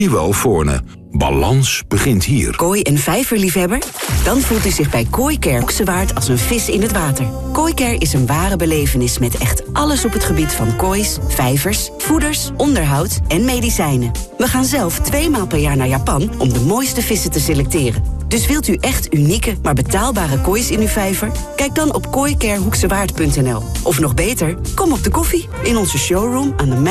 Ofoorne. Balans begint hier. Kooi- en vijverliefhebber? Dan voelt u zich bij Kooiker Hoeksewaard als een vis in het water. Kooiker is een ware belevenis met echt alles op het gebied van koois, vijvers, voeders, onderhoud en medicijnen. We gaan zelf 2 maal per jaar naar Japan om de mooiste vissen te selecteren. Dus wilt u echt unieke, maar betaalbare koois in uw vijver? Kijk dan op kooikerhoeksewaard.nl. Of nog beter, kom op de koffie in onze showroom aan de